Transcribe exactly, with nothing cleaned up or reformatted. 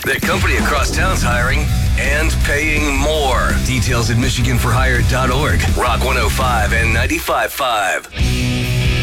The company across town's hiring and paying more. Details at michigan for hire dot org. Rock one oh five and ninety-five point five.